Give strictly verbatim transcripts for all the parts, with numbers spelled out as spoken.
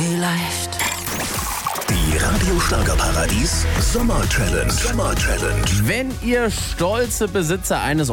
vielleicht. Die Radio-Schlagerparadies Sommer-Challenge. Sommer-Challenge. Wenn ihr stolze Besitzer eines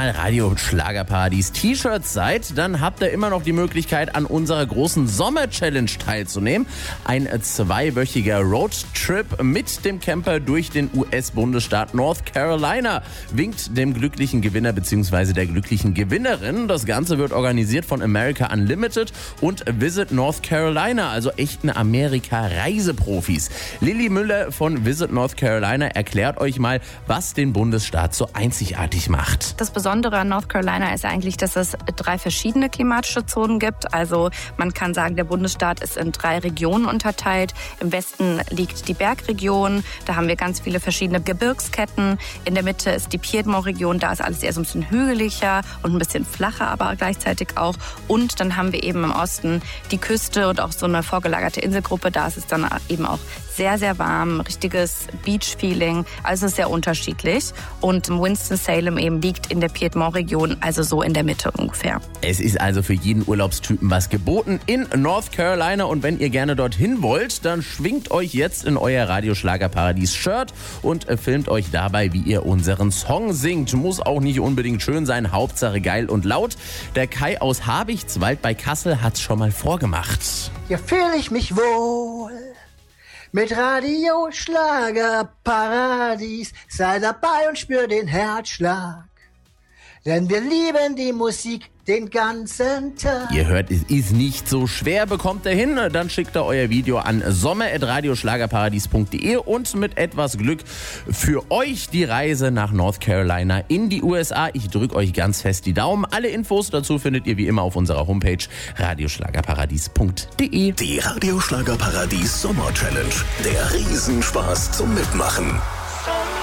Original-Radio-Schlagerparadies-T-Shirts seid, dann habt ihr immer noch die Möglichkeit, an unserer großen Sommer-Challenge teilzunehmen. Ein zweiwöchiger Roadtrip mit dem Camper durch den U S-Bundesstaat North Carolina winkt dem glücklichen Gewinner bzw. der glücklichen Gewinnerin. Das Ganze wird organisiert von America Unlimited und Visit North Carolina, also echten Amerika-Reiseprofis. Lilly Müller von Visit North Carolina erklärt euch mal, was den Bundesstaat so einzigartig macht. Das Besondere an North Carolina ist eigentlich, dass es drei verschiedene klimatische Zonen gibt. Also man kann sagen, der Bundesstaat ist in drei Regionen unterteilt. Im Westen liegt die Bergregion, da haben wir ganz viele verschiedene Gebirgsketten. In der Mitte ist die Piedmont-Region, da ist alles eher so ein bisschen hügeliger und ein bisschen flacher, aber gleichzeitig auch. Und dann haben wir eben im Osten die Küste und auch so eine vorgelagerte Inselgruppe, da ist es dann eben auch sehr, sehr warm, richtiges Beach-Feeling, also sehr unterschiedlich. Und Winston-Salem eben liegt in der Piedmont-Region, also so in der Mitte ungefähr. Es ist also für jeden Urlaubstypen was geboten in North Carolina und wenn ihr gerne dorthin wollt, dann schwingt euch jetzt in euer Radio-Schlagerparadies-Shirt und filmt euch dabei, wie ihr unseren Song singt. Muss auch nicht unbedingt schön sein, Hauptsache geil und laut. Der Kai aus Habichtswald bei Kassel hat's schon mal vorgemacht. Hier fühle ich mich wohl. Mit Radio Schlagerparadies, sei dabei und spür den Herzschlag. Denn wir lieben die Musik den ganzen Tag. Ihr hört, es ist nicht so schwer. Bekommt ihr hin, dann schickt ihr euer Video an sommer at radioschlagerparadies punkt de und mit etwas Glück für euch die Reise nach North Carolina in die U S A. Ich drücke euch ganz fest die Daumen. Alle Infos dazu findet ihr wie immer auf unserer Homepage radioschlagerparadies punkt de. Die Radio-Schlagerparadies Sommer-Challenge. Der Riesenspaß zum Mitmachen.